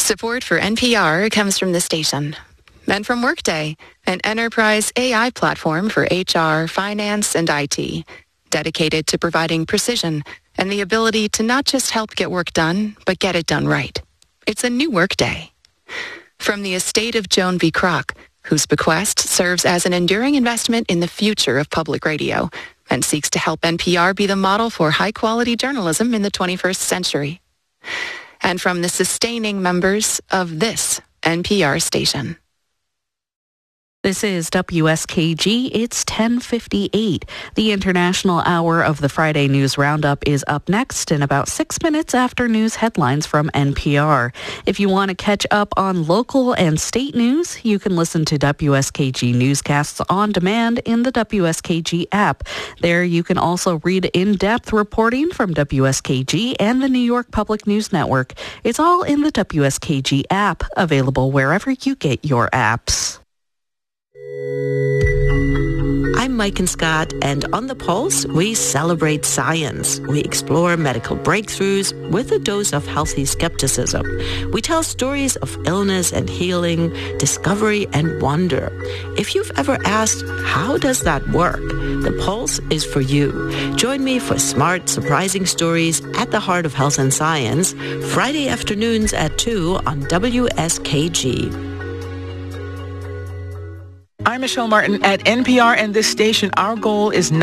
Support for NPR comes from the station and from Workday, an enterprise AI platform for HR, finance, and IT, dedicated to providing precision and the ability to not just help get work done, but get it done right. It's a new Workday. From the estate of Joan V. Kroc, whose bequest serves as an enduring investment in the future of public radio and seeks to help NPR be the model for high-quality journalism in the 21st century. And from the sustaining members of this NPR station. This is WSKG. It's 10:58. The International Hour of the Friday News Roundup is up next in about 6 minutes after news headlines from NPR. If you want to catch up on local and state news, you can listen to WSKG newscasts on demand in the WSKG app. There you can also read in-depth reporting from WSKG and the New York Public News Network. It's all in the WSKG app, available wherever you get your apps. I'm Mike and Scott, and on The Pulse, we celebrate science. We explore medical breakthroughs with a dose of healthy skepticism. We tell stories of illness and healing, discovery and wonder. If you've ever asked, how does that work? The Pulse is for you. Join me for smart, surprising stories at the heart of health and science, Friday afternoons at 2 on WSKG. I'm Michelle Martin at NPR and this station. Our goal is